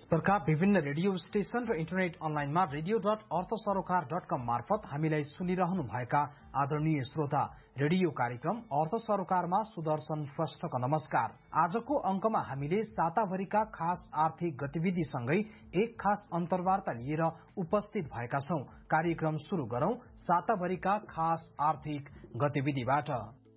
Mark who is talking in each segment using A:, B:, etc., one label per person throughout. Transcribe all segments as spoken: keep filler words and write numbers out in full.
A: सरकार विभिन्न radio station र इन्टरनेट अनलाइनमा रेडियो डट अर्थ सरोकार डट कम मार्फत हामीलाई सुनिरहनु भएका आदरणीय श्रोता, रेडियो कार्यक्रम अर्थ सरोकारमा सुदर्शन श्रेष्ठको नमस्कार। आजको अंकमा हामीले साताभरिका खास आर्थिक गतिविधिसँगै एक खास अन्तर्वार्ता लिएर उपस्थित भएका छौं। कार्यक्रम शुरू गरौं साताभरिका खास आर्थिक गतिविधिबाट।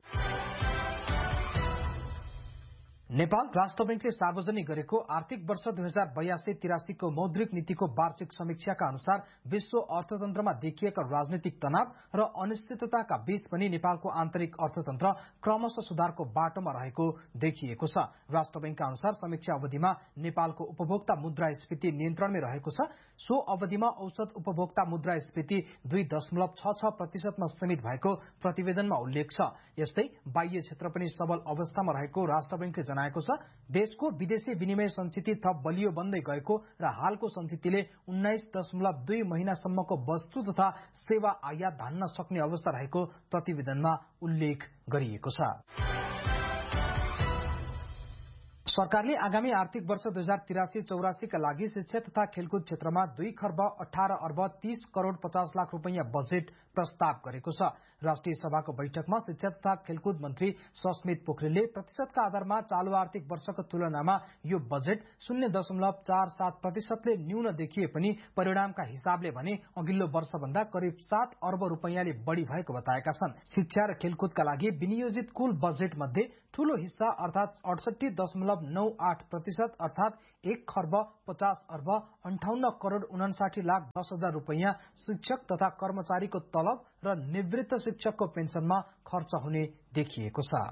A: नेपाल राष्ट्र बैंकले सार्वजनिक गरेको आर्थिक वर्ष दुई हजार बयासी तिरासीको मौद्रिक नीतिको वार्षिक समीक्षाका अनुसार विश्व अर्थतन्त्रमा देखिएका राजनीतिक तनाव र अनिश्चितताका बीच पनि नेपालको आन्तरिक अर्थतन्त्र क्रमशः सुधारको बाटोमा रहेको देखिएको छ। राष्ट्र बैंकका अनुसार समीक्षा अवधिमा नेपालको उपभोक्ता मुद्रास्फीति नियन्त्रणमै रहेको छ। सो अवधिमा औसत उपभोक्ता मुद्रास्फीति दुई दशमलव छ छ प्रतिशतमा सीमित भएको प्रतिवेदनमा उल्लेख छ। यस्तै बाह्य क्षेत्र पनि सबल अवस्थामा रहेको राष्ट्र बैंकले जनाएको छ। देशको विदेशी विनिमय संचिति थप बलियो बन्दै गएको र हालको संचितिले उन्नाइस दशमलव दुई महिनासम्मको वस्तु तथा सेवा आयात धान्न सक्ने अवस्था रहेको प्रतिवेदनमा उल्लेख गरिएको छ। सरकारले आगामी आर्थिक वर्ष दुई हजार तिरासी चौरासीका लागि शिक्षा तथा खेलकुद क्षेत्रमा दुई खर्ब अठार अर्ब तीस करोड़ पचास लाख रूपियाँ बजेट प्रस्ताव गरेको छ। राष्ट्रिय सभाको बैठकमा शिक्षा तथा खेलकुद मन्त्री सस्मित पोखरेलले प्रतिशतका आधारमा चालू आर्थिक वर्षको तुलनामा यो बजेट शून्य दशमलव चार सात प्रतिशतले न्यून देखिए पनि परिणामका हिसाबले भने अघिल्लो वर्षभन्दा करिब सात अर्ब रूपियाँले बढ़ी भएको बताएका छन्। शिक्षा र खेलकुदका लागि विनियोजित कुल बजेट मध्ये ठूलो हिस्सा अर्थात अडसठी दशमलव नौ आठ प्रतिशत अर्थात एक खर्ब पचास अर्ब अन्ठाउन्न करोड़ उनासाठी लाख दस हजार रूपियाँ शिक्षक तथा कर्मचारीको तलब र निवृत्त शिक्षकको पेन्सनमा खर्च हुने देखिएको छ।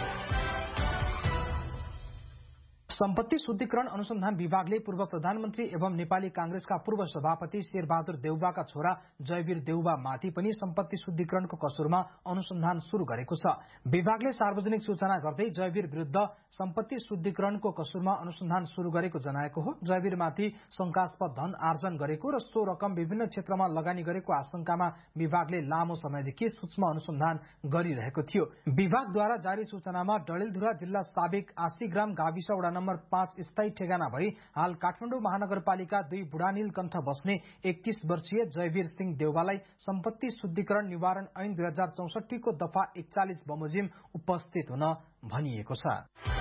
A: सम्पत्ति शुद्धिकरण अनुसन्धान विभागले पूर्व प्रधानमन्त्री एवं नेपाली कांग्रेसका पूर्व सभापति शेरबहादुर देउवाका छोरा जयवीर देउवा माथि पनि सम्पत्ति शुद्धिकरणको कसुरमा अनुसन्धान शुरू गरेको छ। विभागले सार्वजनिक सूचना गर्दै जयवीर विरुद्ध सम्पत्ति शुद्धिकरणको कसुरमा अनुसन्धान शुरू गरेको जनाएको हो। जयवीरमाथि शंकास्पद धन आर्जन गरेको र सो रकम विभिन्न क्षेत्रमा लगानी गरेको आशंकामा विभागले लामो समयदेखि सूक्ष्म अनुसन्धान गरिरहेको थियो। विभागद्वारा जारी सूचनामा डडेलधुरा जिल्ला साबिक आशीग्राम गाविस वडा नम्बर पाँच स्थायी ठेगाना भई हाल काठमाडौँ महानगरपालिका दुई बुढानील कण्ठ बस्ने एकतीस वर्षीय जयवीर सिंह देउवालाई सम्पत्ति शुद्धिकरण निवारण ऐन दुई हजार चौसठी को दफा एकचालिस बमोजिम उपस्थित हुन भनिएको छ।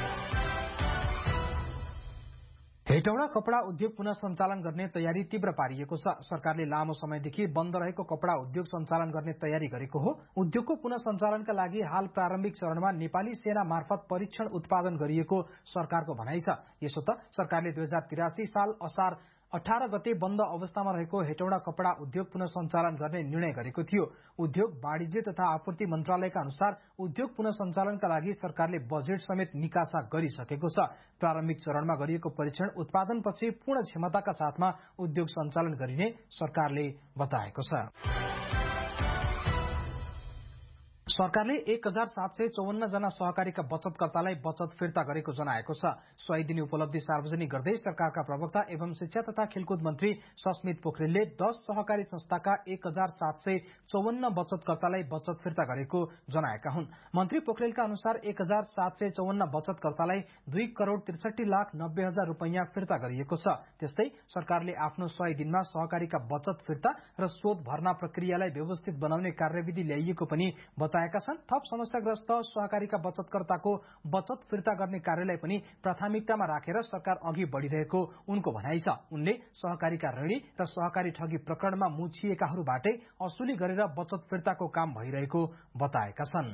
A: हेटौडा कपड़ा उद्योग पुनः सञ्चालन गर्ने तयारी तीव्र पारिएको छ। सरकारले लामो समयदेखि बन्द रहेको कपड़ा उद्योग सञ्चालन गर्ने तयारी गरेको हो। उद्योगको पुनः सञ्चालनका लागि हाल प्रारम्भिक चरणमा नेपाली सेना मार्फत परीक्षण उत्पादन गरिएको सरकारको भनाइ छ। यसो त सरकारले दुई हजार तिरासी साल असार अठारह गते बन्द अवस्थामा रहेको हेटौडा कपड़ा उद्योग पुनः सञ्चालन गर्ने निर्णय गरेको थियो। उद्योग वाणिज्य तथा आपूर्ति मन्त्रालयका अनुसार उद्योग पुनः सञ्चालनका लागि सरकारले बजेट समेत निकासा गरिसकेको छ। प्रारम्भिक चरणमा गरिएको परीक्षण उत्पादनपछि पूर्ण क्षमताका साथमा उद्योग सञ्चालन गरिने सरकारले बताएको छ। सरकारले एक हजार सात सय चौवन्न जना सहकारीका बचतकर्तालाई बचत फिर्ता गरेको जनाएको छ। सय दिने उपलब्धि सार्वजनिक गर्दै सरकारका प्रवक्ता एवं शिक्षा तथा खेलकुद मन्त्री सस्मित पोखरेलले दस सहकारी संस्थाका एक हजार सात सय चौवन्न बचतकर्तालाई बचत फिर्ता गरेको जनाएका हुन्। मन्त्री पोखरेलका अनुसार एक हजार सात सय चौवन्न बचतकर्तालाई दुई करोड़ त्रिसठी लाख नब्बे हजार रूपियाँ फिर्ता गरिएको छ। त्यस्तै सरकारले आफ्नो सय दिनमा सहकारीका बचत फिर्ता र शोध भर्ना प्रक्रियालाई व्यवस्थित बनाउने कार्यविधि ल्याइएको पनि बताएका छन्। थप समस्याग्रस्त सहकारीका बचतकर्ताको बचत फिर्ता गर्ने कार्यलाई पनि प्राथमिकतामा राखेर सरकार अघि बढ़िरहेको उनको भनाइ छ। उनले सहकारीका ऋणी र सहकारी ठगी प्रकरणमा मुछिएकाहरूबाटै असुली गरेर बचत फिर्ताको काम भइरहेको बताएका छन्।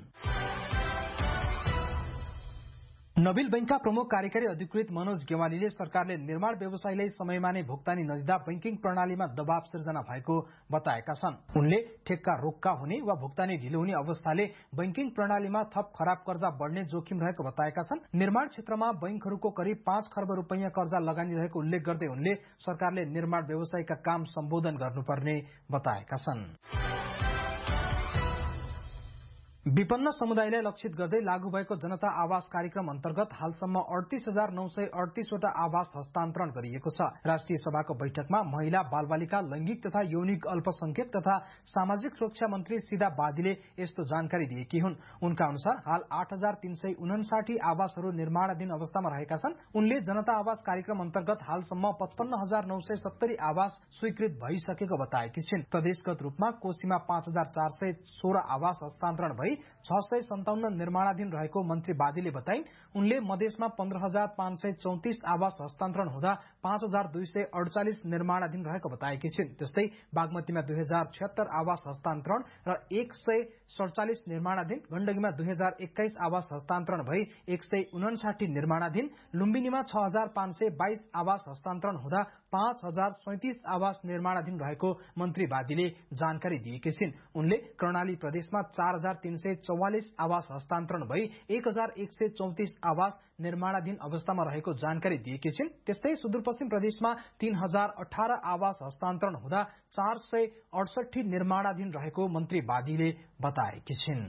A: नबिल बैंकका प्रमुख कार्यकारी अधिकृत मनोज गेवालीले सरकारले निर्माण व्यवसायीलाई समयमा नै भुक्तानी नदिँदा बैंकिङ प्रणालीमा दबाव सिर्जना भएको बताएका छन्। उनले ठेक्का रोक्का हुने वा भुक्तानी ढिलो हुने अवस्थाले बैंकिङ प्रणालीमा थप खराब कर्जा बढ्ने जोखिम रहेको बताएका छन्। निर्माण क्षेत्रमा बैंकहरूको करिब पाँच खर्ब रूपियाँ कर्जा लगानी रहेको उल्लेख गर्दै उनले सरकारले निर्माण व्यवसायीका काम सम्बोधन गर्नुपर्ने बताएका छन्। विपन्न समुदायलाई लक्षित गर्दै लागू भएको जनता आवास कार्यक्रम अन्तर्गत हालसम्म अडतीस हजार नौ सय अडतीसवटा आवास हस्तान्तरण गरिएको छ। राष्ट्रिय सभाको बैठकमा महिला, बालबालिका, लैंगिक तथा यौनिक अल्पसंख्यक तथा सामाजिक सुरक्षा मन्त्री सीधा बादीले यस्तो जानकारी दिएकी हुन्। उनका अनुसार हाल आठ हजार तीन सय उनासाठी आवासहरू निर्माणाधीन अवस्थामा रहेका छन्। उनले जनता आवास कार्यक्रम अन्तर्गत हालसम्म पचपन्न हजार नौ सय सत्तरी आवास स्वीकृत भइसकेको बताएकी छिन्। प्रदेशगत रूपमा कोशीमा पाँच हजार चार सय सोह्र आवास हस्तान्तरण भई छ सय सन्ताउन्न निर्माणाधीन रहेको मन्त्री बादीले बताइन्। उनले मधेसमा पन्ध्र हजार पाँच सय चौतिस आवास हस्तान्तरण हुँदा पाँच हजार दुई सय अडचालिस निर्माणाधीन रहेको बताएकी छिन्। त्यस्तै बागमतीमा दुई हजार छिहत्तर आवास हस्तान्तरण र एक सय सडचालिस निर्माणाधीन, गण्डकीमा दुई हजार एक्काइस आवास हस्तान्तरण भई एक सय उनासाठी निर्माणाधीन, लुम्बिनीमा छ हजार पाँच सय बाइस आवास हस्तान्तरण हुँदा पाँच हजार सैतिस आवास निर्माणाधीन रहेको मन्त्री बादीले जानकारी दिएकी छिन्। उनले कर्णाली प्रदेशमा चार हजार तीन सय चौवालिस आवास हस्तान्तरण भई एक हजार एक सय चौतिस आवास निर्माणाधीन अवस्थामा रहेको जानकारी दिएकी छिन्। त्यस्तै सुदूरपश्चिम प्रदेशमा तीन हजार अठार आवास हस्तान्तरण हुँदा चार सय अडसठी निर्माणाधीन रहेको मन्त्री बादीले बताएकी छिन्।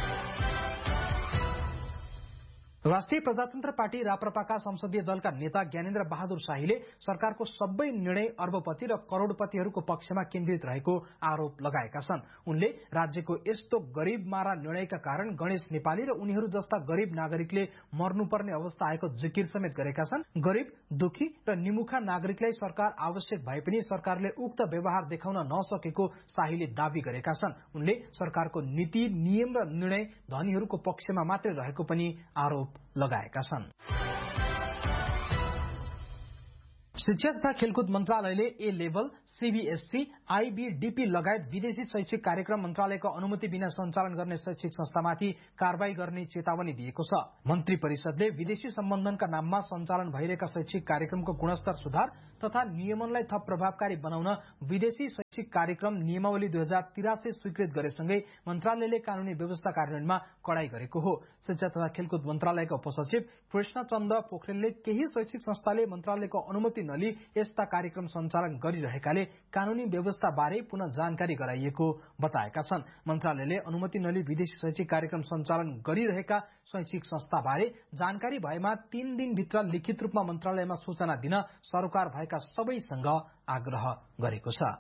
A: राष्ट्रिय प्रजातन्त्र पार्टी राप्रपाका संसदीय दलका नेता ज्ञानेन्द्र बहादुर शाहीले सरकारको सबै निर्णय अर्बपति र करोड़पतिहरूको पक्षमा केन्द्रित रहेको आरोप लगाएका छन्। उनले राज्यको यस्तो गरीब मारा निर्णयका कारण गणेश नेपाली र उनीहरू जस्ता गरीब नागरिकले मर्नुपर्ने अवस्था आएको जिकिर समेत गरेका छन्। गरीब, दुखी र निमुखा नागरिकलाई सरकार आवश्यक भए पनि सरकारले उक्त व्यवहार देखाउन नसकेको शाहीले दावी गरेका छन्। उनले सरकारको नीति, नियम र निर्णय धनीहरूको पक्षमा मात्रै रहेको पनि आरोप लगाएका छन्। शिक्षा तथा खेलकुद मन्त्रालयले ए लेभल, सीबीएसई, आईबीडीपी लगायत विदेशी शैक्षिक कार्यक्रम मन्त्रालयको अनुमति बिना सञ्चालन गर्ने शैक्षिक संस्थामाथि कारवाही गर्ने चेतावनी दिएको छ। मन्त्री परिषदले विदेशी सम्बन्धनका नाममा सञ्चालन भइरहेका शैक्षिक कार्यक्रमको गुणस्तर सुधार तथा नियमनलाई थप प्रभावकारी बनाउन विदेशी शैक्षिक कार्यक्रम नियमावली दुई हजार तिरासी स्वीकृत गरेसँगै मन्त्रालयले कानूनी व्यवस्था कार्यान्वयनमा कडाई गरेको हो। शिक्षा तथा खेलकुद मन्त्रालयका उपसचिव कृष्णचन्द पोखरेलले केही शैक्षिक संस्थाले मन्त्रालयको अनुमति नलिई यस्ता कार्यक्रम सञ्चालन गरिरहेकाले कानूनी व्यवस्था बारे पुनः जानकारी गराइएको बताएका छन्। मन्त्रालयले अनुमति नलिई विदेशी शैक्षिक कार्यक्रम सञ्चालन गरिरहेका शैक्षिक संस्था बारे जानकारी भएमा तीन दिनभित्र लिखित रूपमा मन्त्रालयमा सूचना दिन सरकार भएका सबैसँग आग्रह गरेको छ।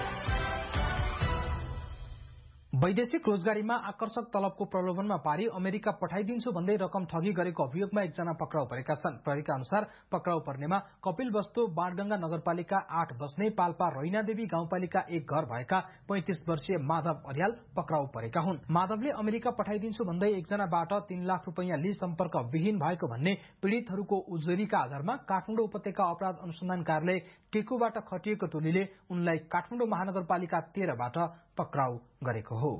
A: वैदेशिक रोजगारीमा आकर्षक तलबको प्रलोभनमा पारी अमेरिका पठाइदिन्छु भन्दै रकम ठगी गरेको अभियोगमा एकजना पक्राउ परेका छन्। प्रहरीका अनुसार पक्राउ पर्नेमा कपिलवस्तु बाणगंगा नगरपालिका आठ बस्ने पाल्पा रैनादेवी गाउँपालिका एक घर भएका पैंतिस वर्षीय माधव अर्याल पक्राउ परेका हुन्। माधवले अमेरिका पठाइदिन्छु भन्दै एकजनाबाट तीन लाख रुपियाँ लिई सम्पर्क विहीन भएको भन्ने पीड़ितहरूको उजुरीका आधारमा काठमाडौँ उपत्यका अपराध अनुसन्धान कार्यालय टेकुबाट खटिएको टोलीले उनलाई काठमाडौँ महानगरपालिका तेह्रबाट पक्राउ गरेको हो।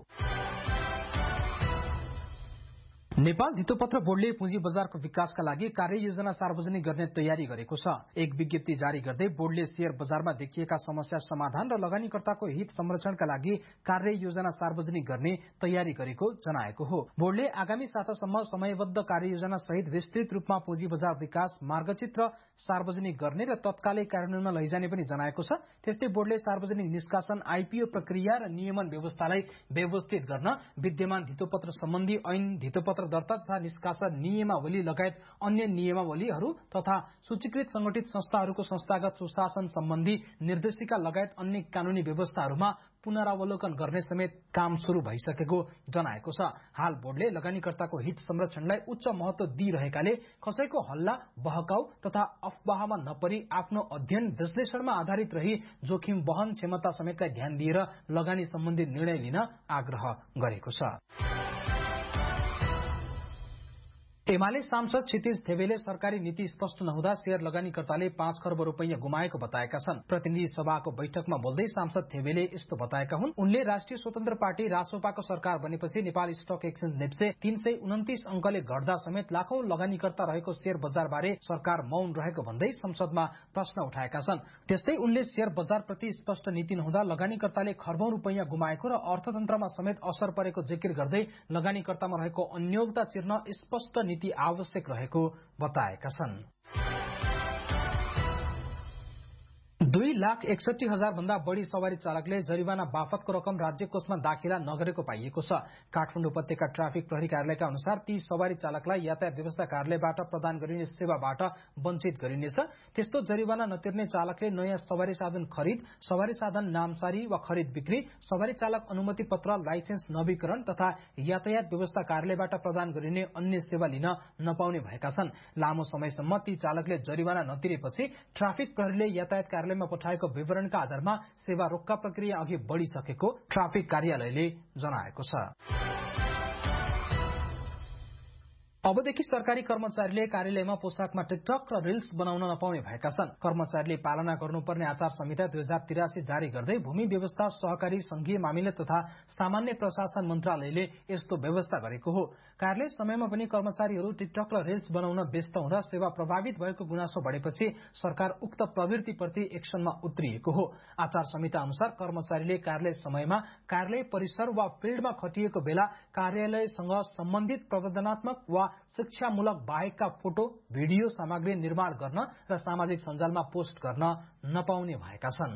A: नेपाल धितोपत्र बोर्डले पुँजी बजारको विकासका लागि कार्ययोजना सार्वजनिक गर्ने तयारी गरेको छ। एक विज्ञप्ति जारी गर्दै बोर्डले शेयर बजारमा देखिएका समस्या समाधान र लगानीकर्ताको हित संरक्षणका लागि कार्ययोजना सार्वजनिक गर्ने तयारी गरेको जनाएको हो। बोर्डले आगामी सातासम्म समयबद्ध कार्ययोजना सहित विस्तृत रूपमा पुँजी बजार विकास मार्गचित्र सार्वजनिक गर्ने र तत्कालै कार्यान्वयनमा लैजाने पनि जनाएको छ। त्यस्तै बोर्डले सार्वजनिक निष्कासन, आईपीओ प्रक्रिया र नियमन व्यवस्थालाई व्यवस्थित गर्न विद्यमान धितोपत्र सम्बन्धी ऐन, धितोपत्र दर्ता तथा निष्कासन नियमावली लगायत अन्य नियमावलीहरू तथा सूचीकृत संगठित संस्थाहरूको संस्थागत सुशासन सम्बन्धी निर्देशिका लगायत अन्य कानूनी व्यवस्थाहरूमा पुनरावलोकन गर्ने समेत काम शुरू भइसकेको जनाएको छ। हाल बोर्डले लगानीकर्ताको हित संरक्षणलाई उच्च महत्व दिइरहेकाले कसैको हल्ला, बहकाउ तथा अफवाहमा नपरी आफ्नो अध्ययन विश्लेषणमा आधारित रही जोखिम वहन क्षमता समेतलाई ध्यान दिएर लगानी सम्बन्धी निर्णय लिन आग्रह गरेको छ। एमाले सांसद क्षितिज थेवेले सरकारी नीति स्पष्ट नहुँदा शेयर लगानीकर्ताले पाँच खर्ब रुपियाँ गुमाएको बताएका छन्। प्रतिनिधि सभाको बैठकमा बोल्दै सांसद थेवेले यस्तो बताएका हुन्। उनले राष्ट्रिय स्वतन्त्र पार्टी रासोपाको सरकार बनेपछि नेपाल स्टक एक्सचेन्ज नेप्से तीन सय उन्तिस अंकले घट्दा समेत लाखौं लगानीकर्ता रहेको शेयर बजार बारे सरकार मौन रहेको भन्दै संसदमा प्रश्न उठाएका छन्। त्यस्तै उनले शेयर बजार प्रति स्पष्ट नीति नहुँदा लगानीकर्ताले खर्बौं रुपियाँ गुमाएको र अर्थतन्त्रमा समेत असर परेको जिकिर गर्दै लगानीकर्तामा रहेको अन्योलता चिर्न स्पष्ट नीति आवश्यक रहेको बताएका छन्। दुई लाख एकसठी हजार भन्दा बढी सवारी चालकले जरिवाना बापतको रकम राज्य कोषमा दाखिला नगरेको पाइएको छ। काठमाडौँ उपत्यका ट्राफिक प्रहरी कार्यालयका अनुसार ती सवारी चालकलाई यातायात व्यवस्था कार्यालयबाट प्रदान गरिने सेवाबाट वञ्चित गरिनेछ। त्यस्तो जरिवाना नतिर्ने चालकले नयाँ सवारी साधन खरिद, सवारी साधन नामसारी वा खरिद बिक्री, सवारी चालक अनुमति पत्र, लाइसेन्स नवीकरण तथा यातायात व्यवस्था कार्यालयबाट प्रदान गरिने अन्य सेवा लिन नपाउने भएका छन्। लामो समयसम्म ती चालकले जरिवाना नतिरेपछि ट्राफिक प्रहरीले यातायात कार्यालयमा पठाएको विवरणका आधारमा सेवा रोक्का प्रक्रिया अघि बढ़िसकेको ट्राफिक कार्यालयले जनाएको छ। अबदेखि सरकारी कर्मचारीले कार्यालयमा पोसाकमा टिकटक र रिल्स बनाउन नपाउने भएका छन्। कर्मचारीले पालना गर्नुपर्ने आचार संहिता दुई हजार तिरासी जारी गर्दै भूमि व्यवस्था, सहकारी संघीय मामिला तथा सामान्य प्रशासन मन्त्रालयले यस्तो व्यवस्था गरेको हो। कार्यालय समयमा पनि कर्मचारीहरू टिकटक र रिल्स बनाउन व्यस्त हुँदा सेवा प्रभावित भएको गुनासो बढेपछि सरकार उक्त प्रवृत्तिप्रति एक्सनमा उत्रिएको हो। आचार संहिता अनुसार कर्मचारीले कार्यालय समयमा कार्यालय परिसर वा फिल्डमा खटिएको बेला कार्यालयसँग सम्बन्धित प्रबन्धनात्मक वा शिक्षामूलक बाहेकका फोटो, भिडियो सामग्री निर्माण गर्न र सामाजिक सञ्जालमा पोस्ट गर्न नपाउने भएका छन्।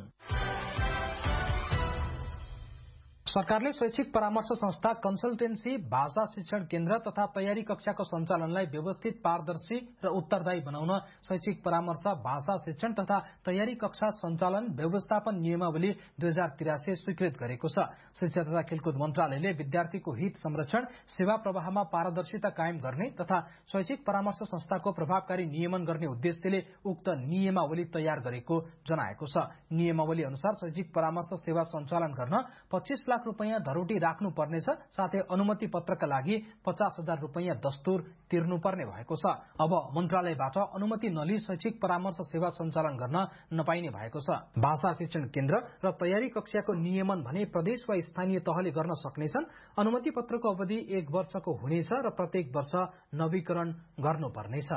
A: सरकारले शैक्षिक परामर्श संस्था, कन्सल्टेन्सी, भाषा शिक्षण केन्द्र तथा तयारी कक्षाको सञ्चालनलाई व्यवस्थित, पारदर्शी र उत्तरदायी बनाउन शैक्षिक परामर्श, भाषा शिक्षण तथा तयारी कक्षा सञ्चालन व्यवस्थापन नियमावली दुई हजार तिरासी स्वीकृत गरेको छ। शिक्षा तथा खेलकुद मन्त्रालयले विद्यार्थीको हित संरक्षण, सेवा प्रवाहमा पारदर्शिता कायम गर्ने तथा शैक्षिक परामर्श संस्थाको प्रभावकारी नियमन गर्ने उद्देश्यले उक्त नियमावली तयार गरेको जनाएको छ। नियमावली अनुसार शैक्षिक परामर्श सेवा सञ्चालन गर्न पच्चीस लाख रुपैयाँ धरोटी राख्नु पर्नेछ। साथै अनुमति पत्रका लागि पचास हजार रुपैयाँ दस्तुर तिर्नुपर्ने भएको छ। अब मन्त्रालयबाट अनुमति नलिई शैक्षिक परामर्श सेवा सञ्चालन गर्न नपाइने भएको छ। भाषा शिक्षण केन्द्र र तयारी कक्षाको नियमन भने प्रदेश वा स्थानीय तहले गर्न सक्नेछन्। अनुमति पत्रको अवधि एक वर्षको हुनेछ र प्रत्येक वर्ष नवीकरण गर्नुपर्नेछ।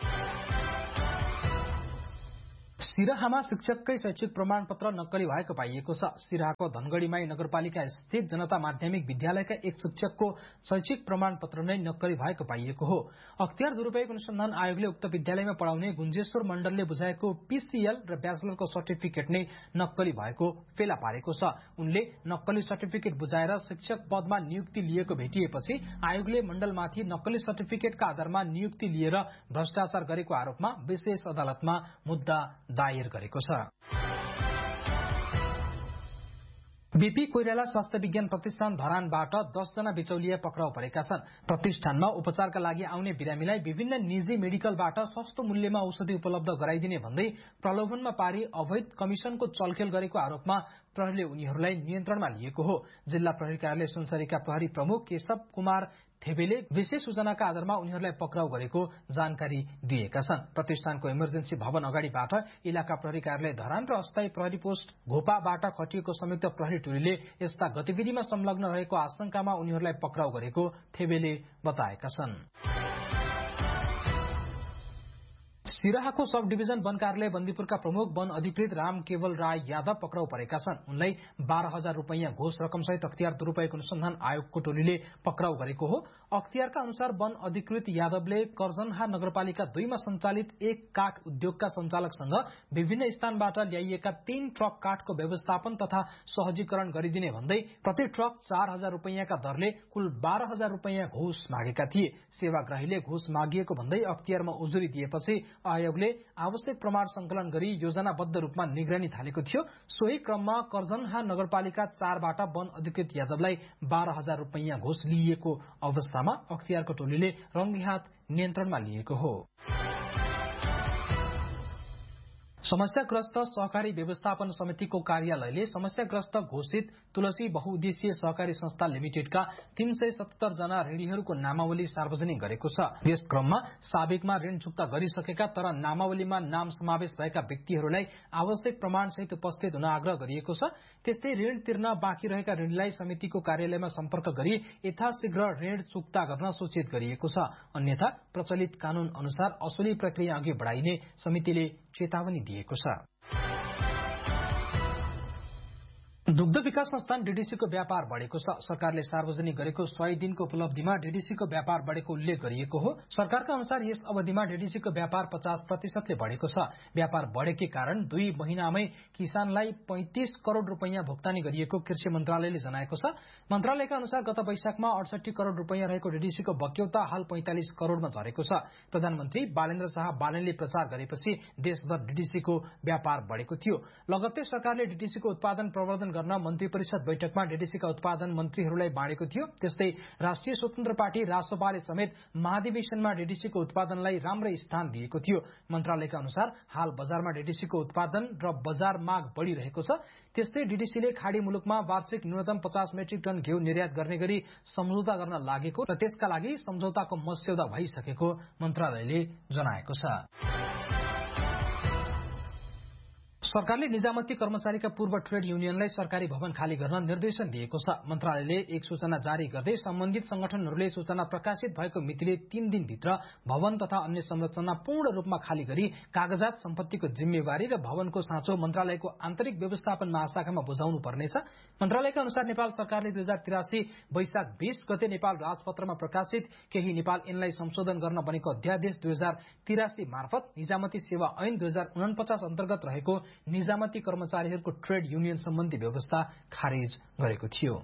A: सिराहामा शिक्षककै शैक्षिक प्रमाणपत्र नक्कली भएको पाइएको छ। सिराहाको धनगढ़ीमाई नगरपालिका स्थित जनता माध्यमिक विद्यालयका एक शिक्षकको शैक्षिक प्रमाणपत्र नै नक्कली भएको पाइएको हो। अख्तियार दुरूपयोग अनुसन्धान आयोगले उक्त विद्यालयमा पढ़ाउने गुन्जेश्वर मण्डलले बुझाएको पीसीएल र ब्याचलरको सर्टिफिकेट नै नक्कली भएको फेला पारेको छ। उनले नक्कली सर्टिफिकेट बुझाएर शिक्षक पदमा नियुक्ति लिएको भेटिएपछि आयोगले मण्डलमाथि नक्कली सर्टिफिकेटका आधारमा नियुक्ति लिएर भ्रष्टाचार गरेको आरोपमा विशेष अदालतमा मुद्दा दायर गरेको छ। बीपी कोइराला स्वास्थ्य विज्ञान प्रतिष्ठान धरानबाट दस जना बिचौलिया पक्राउ परेका छन्। प्रतिष्ठानमा उपचारका लागि आउने बिरामीलाई विभिन्न निजी मेडिकलबाट सस्तो मूल्यमा औषधि उपलब्ध गराइदिने भन्दै प्रलोभनमा पारी अवैध कमिसनको चलखेल गरेको आरोपमा प्रहरीले उनीहरूलाई नियन्त्रणमा लिएको हो। जिल्ला प्रहरी कार्यालय सुनसरीका प्रहरी प्रमुख केशव कुमार थेबेले विशेष सूचनाका आधारमा उनीहरूलाई पक्राउ गरेको जानकारी दिएका छन्। प्रतिष्ठानको इमर्जेन्सी भवन अगाडिबाट इलाका प्रहरी कार्यालय धरान र अस्थायी प्रहरी पोस्ट घोपाबाट खटिएको संयुक्त प्रहरी टोलीले यस्ता गतिविधिमा संलग्न रहेको आशंकामा उनीहरूलाई पक्राउ गरेको थेबेले बताएका छन्। सिराहाको सब डिभिजन वन कार्यालय बन्दीपुरका प्रमुख वन अधिकृत राम केवल राय यादव पक्राउ परेका छन्। उनलाई बाह्र हजार रुपैयाँ घोष रकमसहित अख्तियार दुरूपयोग अनुसन्धान आयोगको टोलीले पक्राउ गरेको हो। अख्तियारका अनुसार वन अधिकृत यादवले कर्जनहा नगरपालिका दुईमा सञ्चालित एक काठ उद्योगका सञ्चालकसँग विभिन्न स्थानबाट ल्याइएका तीन ट्रक काठको व्यवस्थापन तथा सहजीकरण गरिदिने भन्दै प्रति ट्रक चार हजार रुपैयाँका दरले कुल बाह्र हजार रुपैयाँ घोष मागेका थिए। सेवाग्राहीले घोष मागिएको भन्दै अख्तियारमा उजुरी दिएपछि आयोगले आवश्यक प्रमाण संकलन गरी योजनाबद्ध रूपमा निगरानी थालेको थियो। सोही क्रममा कर्जनहा नगरपालिका चारबाट वन अधिकृत यादवलाई बाह्र हजार रुपैयाँ घोष लिइएको अवस्थामा अख्तियारको टोलीले रंगेहात नियन्त्रणमा लिएको हो। समस्याग्रस्त सहकारी व्यवस्थापन समितिको कार्यालयले समस्याग्रस्त घोषित तुलसी बहुउद्देश्यीय सहकारी संस्था लिमिटेडका तीन सय सत्तर जना ऋणीहरूको नामावली सार्वजनिक गरेको छ। यस क्रममा साबिकमा ऋण चुक्ता गरिसकेका तर नामावलीमा नाम समावेश भएका व्यक्तिहरूलाई आवश्यक प्रमाणसहित उपस्थित हुन आग्रह गरिएको छ। त्यस्तै ऋण तिर्न बाँकी रहेका ऋणीलाई समितिको कार्यालयमा सम्पर्क गरी यथाशीघ्र ऋण चुक्ता गर्न सूचित गरिएको छ। अन्यथा प्रचलित कानून अनुसार असुली प्रक्रिया अघि बढाइने समितिले चेतावनी दिएको छ। दुग्ध विकास संस्थान डीडीसीको व्यापार बढेको छ। सरकारले सार्वजनिक गरेको सय दिनको उपलब्धिमा डीडीसीको व्यापार बढेको उल्लेख गरिएको हो। सरकारका अनुसार यस अवधिमा डीडीसीको व्यापार पचास प्रतिशतले बढेको छ। व्यापार बढेकै कारण दुई महिनामै किसानलाई पैंतिस करोड़ रूपियाँ भुक्तानी गरिएको कृषि मन्त्रालयले जनाएको छ। मन्त्रालयका अनुसार गत वैशाखमा अडसठी करोड़ रूपियाँ रहेको डीडीसीको बक्यौता हाल पैंतालिस करोड़मा झरेको छ। प्रधानमन्त्री बालेन्द्र शाह बालेनले प्रचार गरेपछि देशभर डीडीसीको व्यापार बढेको थियो। लगत्तै सरकारले डीडीसीको उत्पादन प्रवर्धन गर्न मन्त्री परिषद बैठकमा डीडीसीका उत्पादन मन्त्रीहरूलाई बाँडेको थियो। त्यस्तै राष्ट्रिय स्वतन्त्र पार्टी रासोपाले समेत महाधिवेशनमा डीडीसीको उत्पादनलाई राम्रो स्थान दिएको थियो। मन्त्रालयका अनुसार हाल बजारमा डीडीसीको उत्पादन र बजार माग बढ़िरहेको छ। त्यस्तै डीडीसीले खाड़ी मुलुकमा वार्षिक न्यूनतम पचास मेट्रिक टन घिउ निर्यात गर्ने गरी सम्झौता गर्न लागेको र त्यसका लागि सम्झौताको मस्यौदा भइसकेको मन्त्रालयले जनाएको छ। सरकारले निजामती कर्मचारीका पूर्व ट्रेड युनियनलाई सरकारी भवन खाली गर्न निर्देशन दिएको छ। मन्त्रालयले एक सूचना जारी गर्दै सम्बन्धित संगठनहरूले सूचना प्रकाशित भएको मितिले तीन दिनभित्र भवन तथा अन्य संरचना पूर्ण रूपमा खाली गरी कागजात सम्पत्तिको जिम्मेवारी र भवनको साँचो मन्त्रालयको आन्तरिक व्यवस्थापन महाशाखामा बुझाउनु पर्नेछ। मन्त्रालयका अनुसार नेपाल सरकारले दुई हजार तिरासी वैशाख बीस गते नेपाल राजपत्रमा प्रकाशित केही नेपाल ऐनलाई संशोधन गर्न बनेको अध्यादेश दुई हजार तिरासी मार्फत निजामती सेवा ऐन दुई हजार उनपचास अन्तर्गत रहेको निजामती कर्मचारीहरूको ट्रेड युनियन सम्बन्धी व्यवस्था खारेज गरेको थियो।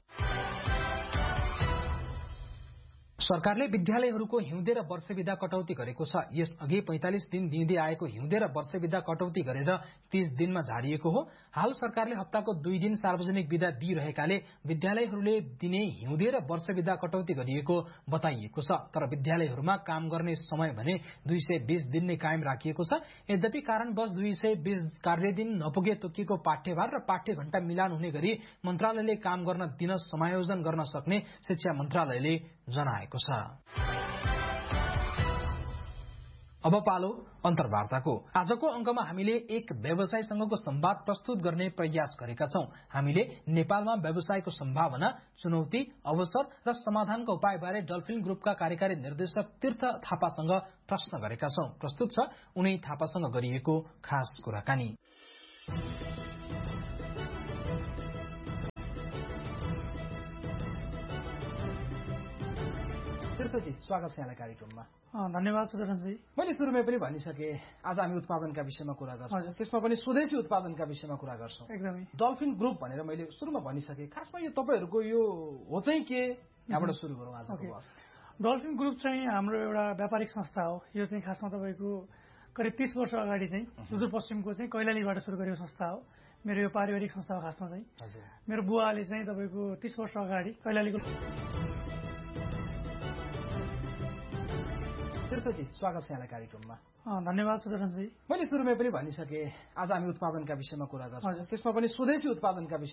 A: सरकारले विद्यालयहरूको हिउँदे र वर्षे बिदा कटौती गरेको छ। यसअघि पैंतालिस दिन दिँदै आएको हिउँदे र वर्षे बिदा कटौती गरेर तीस दिनमा झारिएको हो। हाल सरकारले हप्ताको दुई दिन सार्वजनिक बिदा दिइरहेकाले विद्यालयहरूले दिने हिउँदे र वर्षे बिदा कटौती गरिएको बताइएको छ। तर विद्यालयहरूमा काम गर्ने समय भने दुई सय बीस दिन नै कायम राखिएको छ। यद्यपि कारणवश दुई सय बीस कार्यदिन नपुगे तोकिएको पाठ्यभार र पाठ्य घण्टा मिलान हुने गरी मन्त्रालयले काम गर्न दिन समायोजन गर्न सक्ने शिक्षा मन्त्रालयले जनाएको छ। अब पालो अन्तर्वार्ताको। आजको अंकमा हामीले एक व्यवसायसँगको संवाद प्रस्तुत गर्ने प्रयास गरेका छौं। हामीले नेपालमा व्यवसायको सम्भावना, चुनौती, अवसर र समाधानका उपायबारे डल्फिन ग्रुपका कार्यकारी निर्देशक तीर्थ थापासँग प्रश्न गरेका छौं। प्रस्तुत छ उनी थापासँग गरिएको खास कुराकानी। तीर्थजी, स्वागत छ यहाँलाई कार्यक्रममा।
B: धन्यवाद सुदर्शनजी।
A: मैले सुरुमै पनि भनिसके आज हामी उत्पादनका विषयमा कुरा गर्छौं, त्यसमा पनि स्वदेशी उत्पादनका विषयमा कुरा गर्छौं।
B: एकदमै
A: डल्फिन ग्रुप भनेर मैले सुरुमा भनिसके, खासमा यो तपाईहरुको यो हो चाहिँ के, यहाँबाट सुरु गरौँ आजको बहस।
B: डल्फिन ग्रुप चाहिँ हाम्रो एउटा व्यापारिक संस्था हो। यो चाहिँ खासमा तपाईको करिब तीस वर्ष अगाडि चाहिँ सुदूरपश्चिमको चाहिँ कैलालीबाट सुरु गरेको संस्था हो। मेरो यो पारिवारिक संस्था हो खासमा चाहिँ। मेरो बुवाले चाहिँ तपाईको तीस वर्ष अगाडि कैलालीको
A: तीर्थजी, स्वागत छ यहाँलाई कार्यक्रममा।
B: धन्यवाद सुदर्शनजी।
A: मैले सुरुमै पनि भनिसके आज हामी उत्पादनका विषयमा कुरा गर्छौं, त्यसमा पनि स्वदेशी उत्पादनका विषय